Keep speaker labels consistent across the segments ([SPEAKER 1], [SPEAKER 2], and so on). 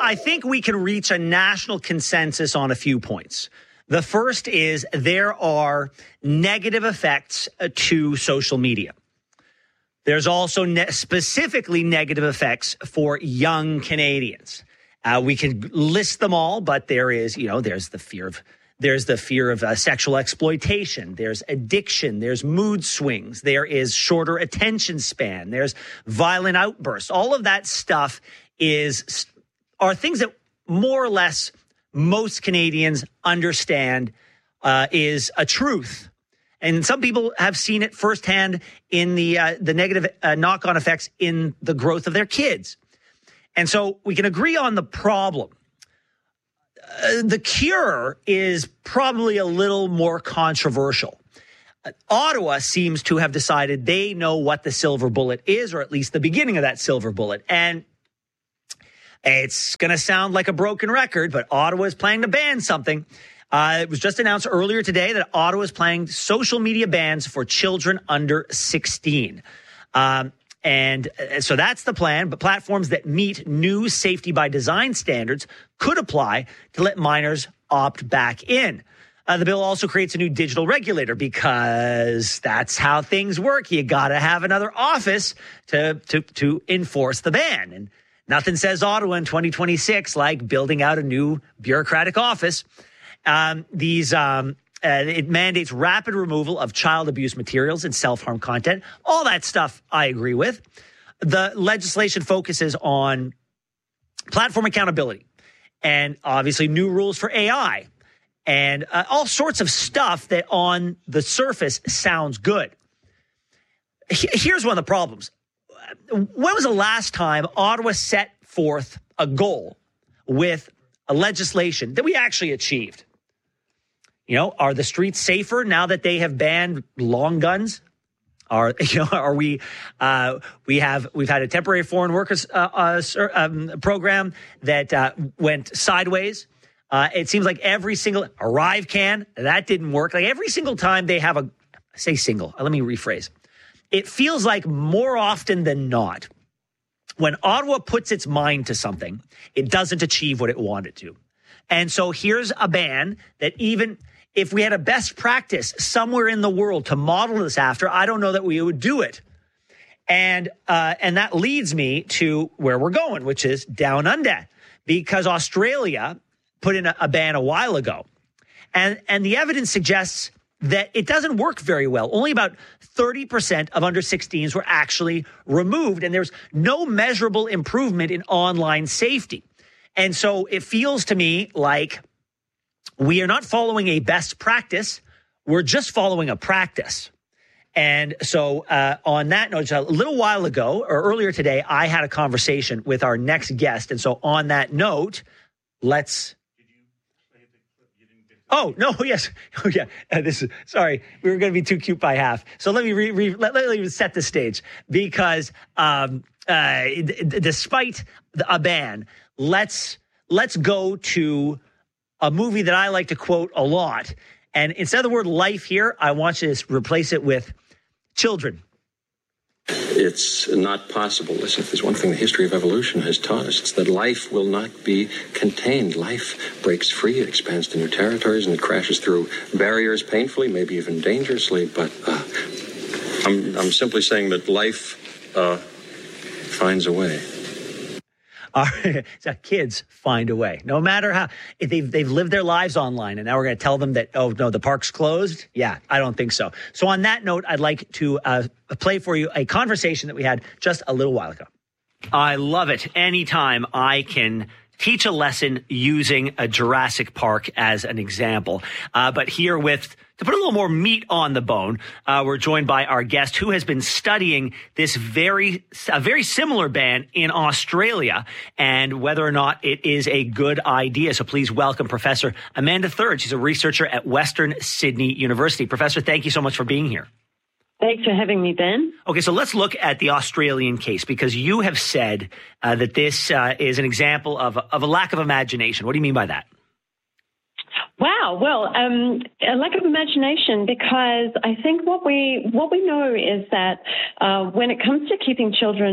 [SPEAKER 1] I think we can reach a national consensus on a few points. The first is there are negative effects to social media. There's also specifically negative effects for young Canadians. We can list them all, but there's the fear of sexual exploitation. There's addiction. There's mood swings. There is shorter attention span. There's violent outbursts. All of that stuff are things that more or less most Canadians understand is a truth. And some people have seen it firsthand in the negative knock-on effects in the growth of their kids. And so we can agree on the problem. The cure is probably a little more controversial. Ottawa seems to have decided they know what the silver bullet is, or at least the beginning of that silver bullet. And it's going to sound like a broken record, but Ottawa is planning to ban something. It was just announced earlier today that Ottawa is planning social media bans for children under 16. And so that's the plan. But platforms that meet new safety by design standards could apply to let minors opt back in. The bill also creates a new digital regulator because that's how things work. You got to have another office to enforce the ban. And nothing says Ottawa in 2026 like building out a new bureaucratic office. It mandates rapid removal of child abuse materials and self-harm content. All that stuff I agree with. The legislation focuses on platform accountability and obviously new rules for AI and all sorts of stuff that on the surface sounds good. Here's one of the problems. When was the last time Ottawa set forth a goal with a legislation that we actually achieved? Are the streets safer now that they have banned long guns? We've had a temporary foreign workers program that went sideways. It seems like every single ArriveCan, that didn't work. Like every single time they have let me rephrase. It feels like more often than not, when Ottawa puts its mind to something, it doesn't achieve what it wanted to. And so here's a ban that even if we had a best practice somewhere in the world to model this after, I don't know that we would do it. And that leads me to where we're going, which is down under, because Australia put in a ban a while ago. And the evidence suggests that it doesn't work very well. Only about 30% of under 16s were actually removed, and there's no measurable improvement in online safety. And so it feels to me like we are not following a best practice. We're just following a practice. And so on that note, a little while ago or earlier today, I had a conversation with our next guest. And so on that note, let's... Oh, no, yes. Oh, yeah. Sorry, we were going to be too cute by half. So let me let me set the stage because despite a ban, let's go to a movie that I like to quote a lot. And instead of the word life here, I want you to replace it with children.
[SPEAKER 2] It's not possible. Listen, if there's one thing the history of evolution has taught us, it's that life will not be contained. Life breaks free, it expands to new territories, and it crashes through barriers painfully, maybe even dangerously. But I'm simply saying that life finds a way.
[SPEAKER 1] All right. So kids find a way, no matter how if they've lived their lives online. And now we're going to tell them that, oh, no, the park's closed. Yeah, I don't think so. So on that note, I'd like to play for you a conversation that we had just a little while ago. I love it. Anytime I can teach a lesson using a Jurassic Park as an example. But here to put a little more meat on the bone, we're joined by our guest who has been studying this very similar ban in Australia and whether or not it is a good idea. So please welcome Professor Amanda Third. She's a researcher at Western Sydney University. Professor, thank you so much for being here.
[SPEAKER 3] Thanks for having me, Ben.
[SPEAKER 1] Okay, so let's look at the Australian case because you have said that this is an example of a lack of imagination. What do you mean by that?
[SPEAKER 3] Wow. Well, a lack of imagination because I think what we know is that when it comes to keeping children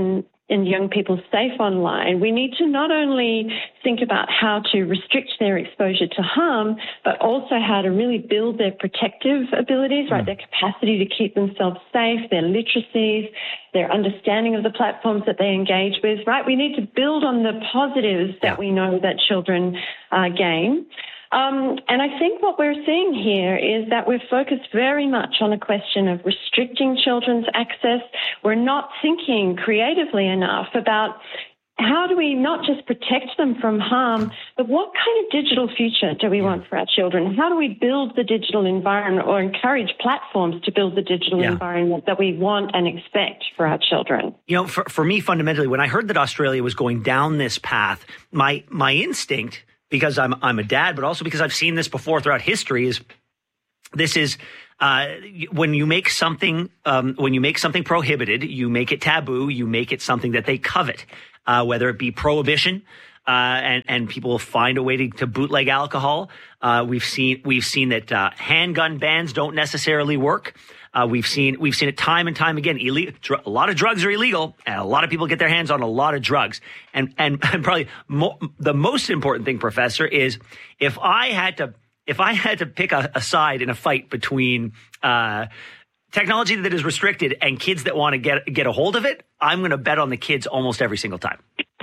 [SPEAKER 3] and young people safe online, we need to not only think about how to restrict their exposure to harm, but also how to really build their protective abilities, right? Their capacity to keep themselves safe, their literacies, their understanding of the platforms that they engage with, right? We need to build on the positives that we know that children gain. And I think what we're seeing here is that we're focused very much on the question of restricting children's access. We're not thinking creatively enough about how do we not just protect them from harm, but what kind of digital future do we want for our children? How do we build the digital environment or encourage platforms to build the digital environment that we want and expect for our children?
[SPEAKER 1] You know, for me, fundamentally, when I heard that Australia was going down this path, my instinct, because I'm a dad, but also because I've seen this before throughout history, is when you make something prohibited, you make it taboo, you make it something that they covet, whether it be prohibition, and people will find a way to bootleg alcohol. We've seen that handgun bans don't necessarily work. We've seen it time and time again. A lot of drugs are illegal, and a lot of people get their hands on a lot of drugs. And probably the most important thing, Professor, is if I had to pick a side in a fight between technology that is restricted and kids that want to get a hold of it, I'm going to bet on the kids almost every single time.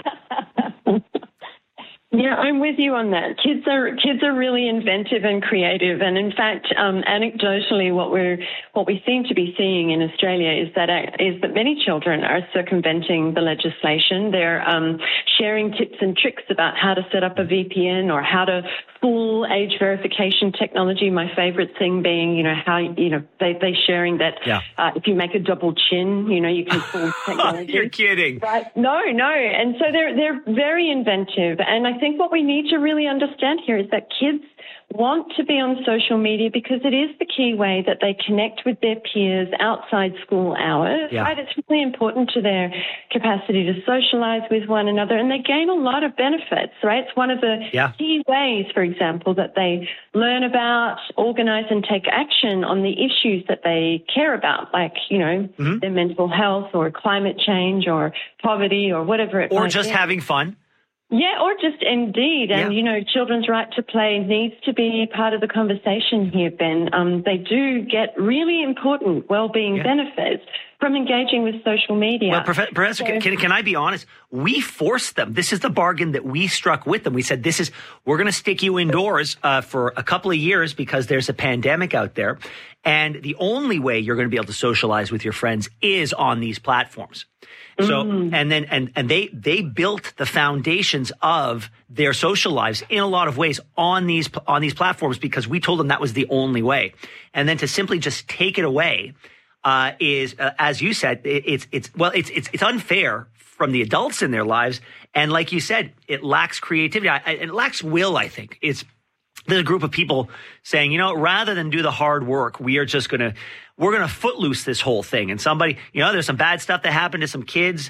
[SPEAKER 3] Yeah, I'm with you on that. Kids are really inventive and creative, and in fact, anecdotally, what we seem to be seeing in Australia is that many children are circumventing the legislation. They're sharing tips and tricks about how to set up a VPN or how to fool age verification technology. My favorite thing being, how they sharing that if you make a double chin, you can fool technology.
[SPEAKER 1] You're kidding,
[SPEAKER 3] right? No, and so they're very inventive, and I think what we need to really understand here is that kids want to be on social media because it is the key way that they connect with their peers outside school hours, right? It's really important to their capacity to socialize with one another, and they gain a lot of benefits, right? It's one of the key ways, for example, that they learn about, organize, and take action on the issues that they care about, like, their mental health or climate change or poverty or whatever it might be.
[SPEAKER 1] Or just having fun.
[SPEAKER 3] Yeah, or just indeed. And, children's right to play needs to be part of the conversation here, Ben. They do get really important well-being benefits from engaging with social media.
[SPEAKER 1] Well, Professor, can I be honest? We forced them. This is the bargain that we struck with them. We said, we're going to stick you indoors for a couple of years because there's a pandemic out there. And the only way you're going to be able to socialize with your friends is on these platforms. So, and they built the foundations of their social lives in a lot of ways on these platforms because we told them that was the only way. And then to simply just take it away, is, as you said, it's unfair from the adults in their lives. And like you said, it lacks creativity. It lacks will, I think. There's a group of people saying, rather than do the hard work, we're going to footloose this whole thing. And somebody, there's some bad stuff that happened to some kids,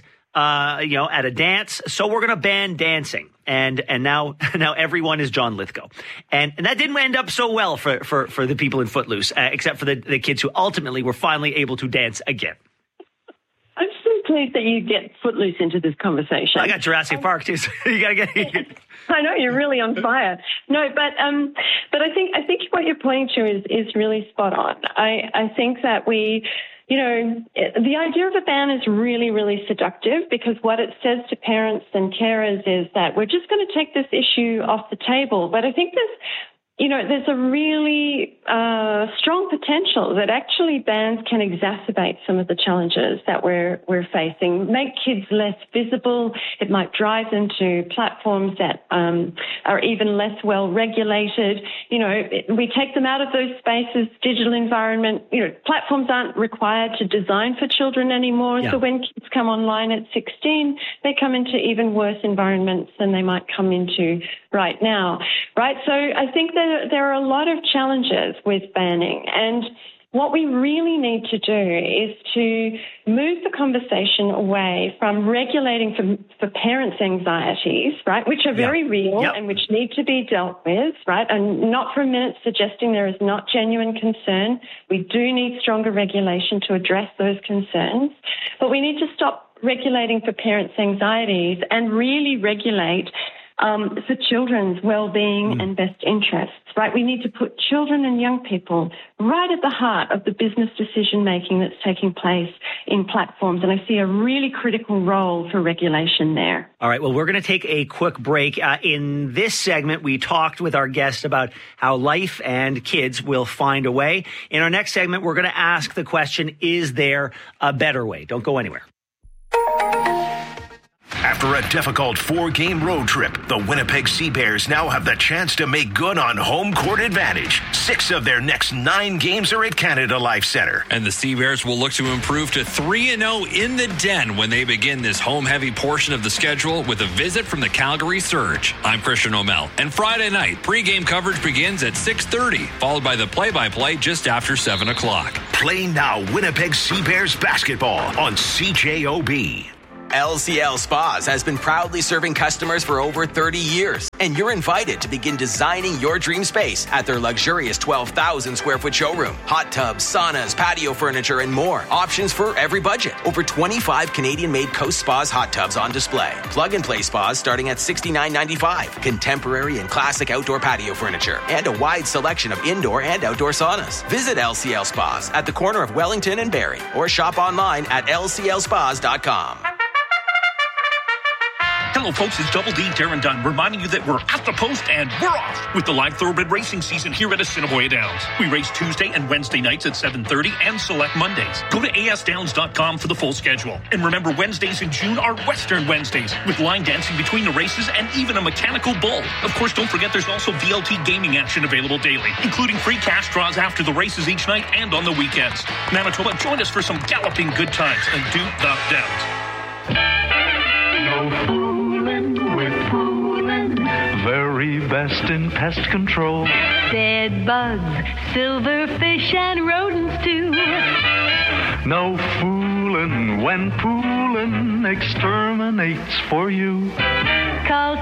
[SPEAKER 1] at a dance. So we're going to ban dancing. And now everyone is John Lithgow. And that didn't end up so well for the people in Footloose, except for the kids who ultimately were finally able to dance again.
[SPEAKER 3] I'm so pleased that you get Footloose into this conversation.
[SPEAKER 1] I got Jurassic Park too, so you got to get.
[SPEAKER 3] I know you're really on fire. No, but I think what you're pointing to is really spot on. I think that the idea of a ban is really, really seductive because what it says to parents and carers is that we're just going to take this issue off the table. But I think there's a really strong potential that actually bans can exacerbate some of the challenges that we're facing, make kids less visible. It might drive them to platforms that are even less well regulated. We take them out of those spaces, digital environment. Platforms aren't required to design for children anymore. Yeah. So when kids come online at 16, they come into even worse environments than they might come into right now, right? So I think that there are a lot of challenges with banning. And what we really need to do is to move the conversation away from regulating for parents' anxieties, right, which are very real and which need to be dealt with, right, and not for a minute suggesting there is not genuine concern. We do need stronger regulation to address those concerns, but we need to stop regulating for parents' anxieties and really regulate for children's well-being and best interests, right? We need to put children and young people right at the heart of the business decision-making that's taking place in platforms, and I see a really critical role for regulation there.
[SPEAKER 1] All right, well, we're going to take a quick break. In this segment, we talked with our guest about how life and kids will find a way. In our next segment, we're going to ask the question, is there a better way? Don't go anywhere.
[SPEAKER 4] After a difficult 4-game road trip, the Winnipeg Sea Bears now have the chance to make good on home court advantage. 6 of their next 9 games are at Canada Life Centre.
[SPEAKER 5] And the Sea Bears will look to improve to 3-0 in the Den when they begin this home-heavy portion of the schedule with a visit from the Calgary Surge. I'm Christian O'Mell. And Friday night, pregame coverage begins at 6:30, followed by the play-by-play just after 7 o'clock.
[SPEAKER 4] Play now Winnipeg Sea Bears basketball on CJOB.
[SPEAKER 6] LCL Spas has been proudly serving customers for over 30 years, and you're invited to begin designing your dream space at their luxurious 12,000 square foot showroom. Hot tubs, saunas, patio furniture, and more. Options for every budget. Over 25 Canadian-made Coast Spas hot tubs on display. Plug-and-play spas starting at $69.95. Contemporary and classic outdoor patio furniture, and a wide selection of indoor and outdoor saunas. Visit LCL Spas at the corner of Wellington and Barrie, or shop online at lclspas.com.
[SPEAKER 7] Hello, folks. It's Double D Darren Dunn reminding you that we're at the post and we're off with the live thoroughbred racing season here at Assiniboia Downs. We race Tuesday and Wednesday nights at 7:30 and select Mondays. Go to asdowns.com for the full schedule. And remember, Wednesdays in June are Western Wednesdays with line dancing between the races and even a mechanical bull. Of course, don't forget there's also VLT gaming action available daily, including free cash draws after the races each night and on the weekends. Manitoba, join us for some galloping good times and do the Downs.
[SPEAKER 8] No fooling with fooling, very best in pest control.
[SPEAKER 9] Bed bugs, silverfish, and rodents too.
[SPEAKER 8] No fooling when pooling exterminates for you.
[SPEAKER 9] Call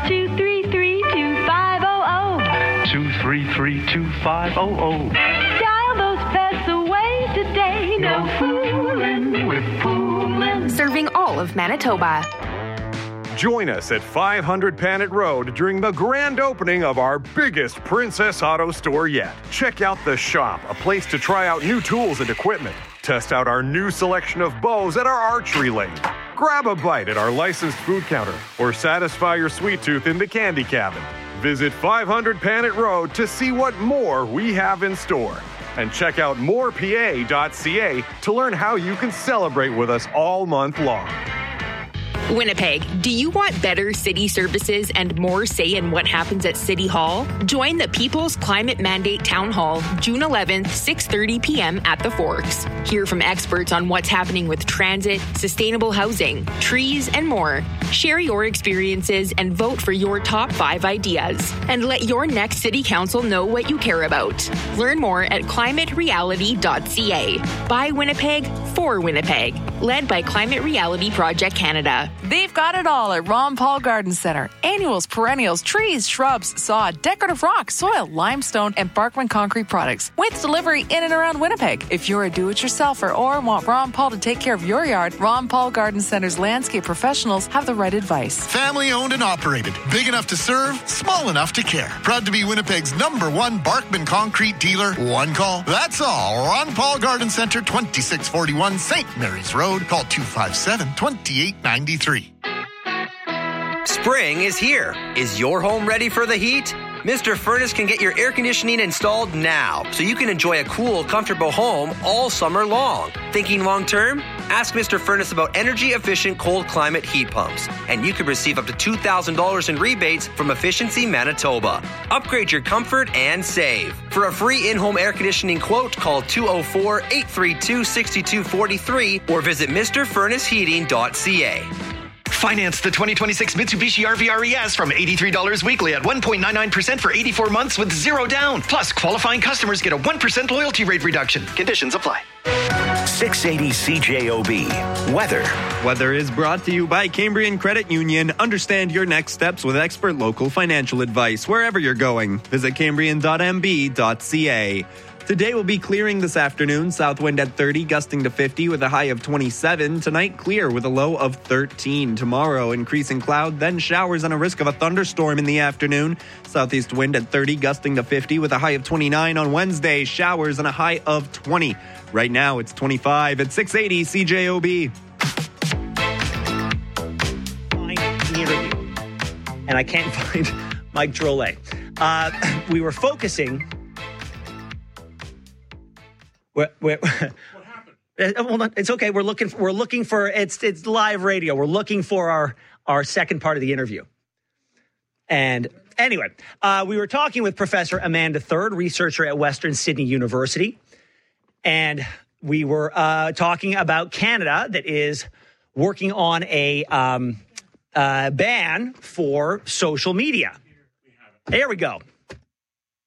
[SPEAKER 9] 233-2500.
[SPEAKER 8] 233-2500.
[SPEAKER 9] Dial those pests away today. No fooling with fooling.
[SPEAKER 10] Serving all of Manitoba.
[SPEAKER 11] Join us at 500 Panet Road during the grand opening of our biggest Princess Auto store yet. Check out The Shop, a place to try out new tools and equipment. Test out our new selection of bows at our archery lane. Grab a bite at our licensed food counter or satisfy your sweet tooth in the candy cabin. Visit 500 Panet Road to see what more we have in store. And check out morepa.ca to learn how you can celebrate with us all month long.
[SPEAKER 10] Winnipeg, do you want better city services and more say in what happens at City Hall? Join the People's Climate Mandate Town Hall, June 11th, 6:30 p.m. at the Forks. Hear from experts on what's happening with transit, sustainable housing, trees, and more. Share your experiences and vote for your top 5 ideas. And let your next City Council know what you care about. Learn more at climatereality.ca. By Winnipeg, for Winnipeg. Led by Climate Reality Project Canada.
[SPEAKER 12] They've got it all at Ron Paul Garden Centre. Annuals, perennials, trees, shrubs, sod, decorative rock, soil, limestone, and Barkman concrete products. With delivery in and around Winnipeg. If you're a do-it-yourselfer or want Ron Paul to take care of your yard, Ron Paul Garden Centre's landscape professionals have the right advice.
[SPEAKER 13] Family owned and operated. Big enough to serve, small enough to care. Proud to be Winnipeg's #1 Barkman concrete dealer. One call. That's all. Ron Paul Garden Centre, 2641 St. Mary's Road. Call 257-2893.
[SPEAKER 14] Spring is here. Is your home ready for the heat? Mr. Furnace can get your air conditioning installed now so you can enjoy a cool, comfortable home all summer long. Thinking long term? Ask Mr. Furnace about energy-efficient cold climate heat pumps, and you could receive up to $2,000 in rebates from Efficiency Manitoba. Upgrade your comfort and save. For a free in-home air conditioning quote, call 204-832-6243 or visit MrFurnaceHeating.ca.
[SPEAKER 15] Finance the 2026 Mitsubishi RVR-ES from $83 weekly at 1.99% for 84 months with zero down. Plus, qualifying customers get a 1% loyalty rate reduction. Conditions apply.
[SPEAKER 4] 680 CJOB. Weather.
[SPEAKER 16] Weather is brought to you by Cambrian Credit Union. Understand your next steps with expert local financial advice wherever you're going. Visit cambrian.mb.ca. Today will be clearing this afternoon. South wind at 30, gusting to 50 with a high of 27. Tonight, clear with a low of 13. Tomorrow, increasing cloud, then showers and a risk of a thunderstorm in the afternoon. Southeast wind at 30, gusting to 50 with a high of 29 on Wednesday. Showers and a high of 20. Right now, it's 25 at 680 CJOB.
[SPEAKER 1] And I can't find Mike Drolet. We were focusing... What happened? Hold on. It's okay. We're looking for it's live radio. We're looking for our second part of the interview. And anyway, we were talking with Professor Amanda Third, researcher at Western Sydney University. And we were talking about Canada that is working on a ban for social media. There we go.